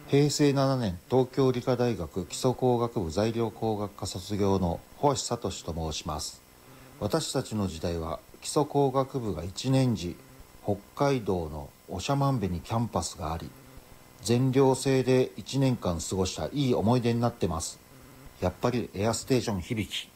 平成7年、東京理科大学基礎工学部材料工学科卒業の星聡と申します。私たちの時代は基礎工学部が1年時、北海道の長万部にキャンパスがあり、全寮制で1年間過ごしたいい思い出になってます。やっぱりエアステーション響き。